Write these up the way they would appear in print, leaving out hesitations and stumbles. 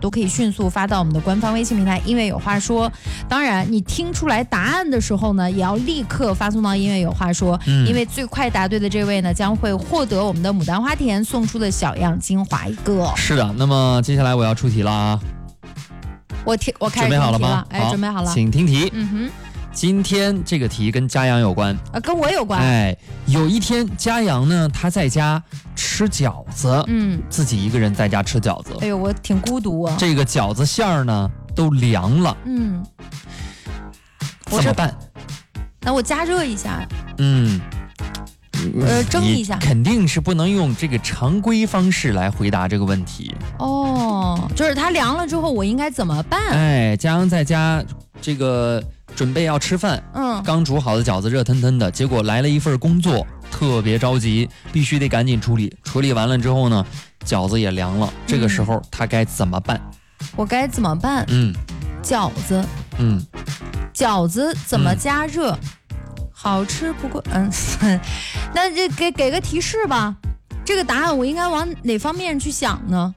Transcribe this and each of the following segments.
都可以迅速发到我们的官方微信平台音乐有话说。当然你听出来答案的时候呢，也要立刻发送到音乐有话说，因为最快答对的这位呢将会获得我们的牡丹花田送出的小样精华一个。 是的，那么接下来我要出题了啊。 我开始准备好了吗？ 哎，准备好了， 请听题。今天这个题跟嘉阳有关跟我有关。 哎，有一天嘉阳呢，他在家吃饺子，自己一个人在家吃饺子。 哎呦，我挺孤独啊。 这个饺子馅儿呢都凉了，怎么办？ 那我加热一下。蒸一下。 肯定是不能用这个常规方式来回答这个问题。 哦，就是它凉了之后，我应该怎么办？ 哎，嘉阳在家这个准备要吃饭，刚煮好的饺子热腾腾的，结果来了一份工作，特别着急，必须得赶紧处理。处理完了之后呢，饺子也凉了，这个时候他该怎么办？ 我该怎么办？饺子，饺子怎么加热？好吃不过，那这给个提示吧。这个答案我应该往哪方面去想呢？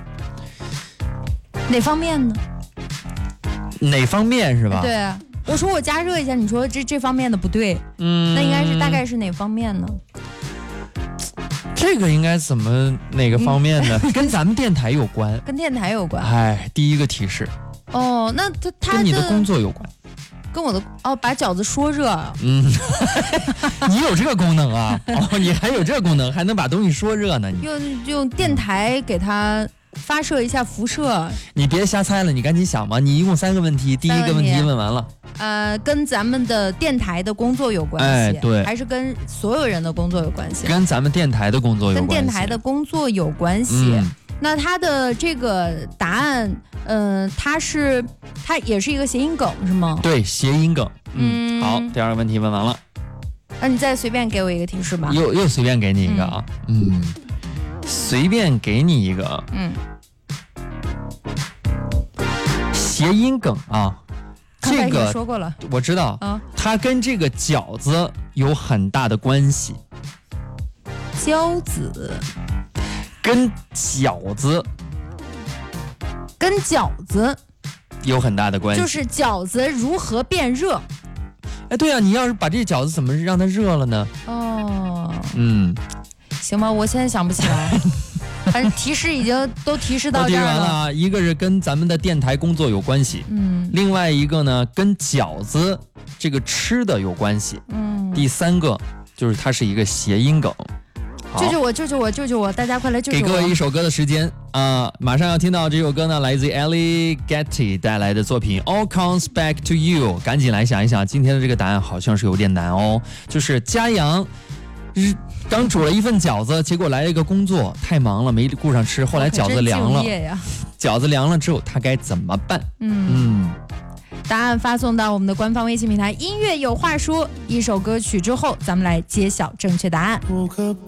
哪方面呢？ 哪方面是吧？ 对，我说我加热一下，你说这方面的不对，那应该是大概是哪方面呢？ 这个应该怎么哪个方面呢？跟咱们电台有关， 跟电台有关。 哎，第一个提示。 哦，那他跟你的工作有关。 跟我的把饺子说热。 你有这个功能啊？你还有这个功能，还能把东西说热呢？你用电台给它发射一下辐射。 你别瞎猜了，你赶紧想吧。你一共3个问题，第一个问题问完了。 跟咱们的电台的工作有关系。 哎，对， 还是跟所有人的工作有关系？ 跟咱们电台的工作有关系。 跟电台的工作有关系。那它的这个答案，它也是一个谐音梗是吗？ 对，谐音梗。好，第2个问题问完了。 那你再随便给我一个提示吧。 又随便给你一个啊。随便给你一个。谐音梗啊。 这个说过了， 我知道。它跟这个饺子有很大的关系。 饺子。 跟饺子有很大的关系， 就是饺子如何变热。 哎，对啊，你要是把这饺子怎么让它热了呢？ 行吧，我现在想不起来。反正提示已经都提示到这儿了。 一个是跟咱们的电台工作有关系，另外一个呢跟饺子这个吃的有关系，第3个就是它是一个谐音梗。救救我！大家快来救救我！给各位一首歌的时间啊！马上要听到这首歌呢，来自 Ellie Getty 带来的作品 All Comes Back to You。赶紧来想一想，今天的这个答案好像是有点难哦。就是嘉阳刚煮了一份饺子，结果来了一个工作，太忙了没顾上吃，后来饺子凉了。饺子凉了之后，他该怎么办？ 答案发送到我们的官方微信平台音乐有话说，一首歌曲之后咱们来揭晓正确答案。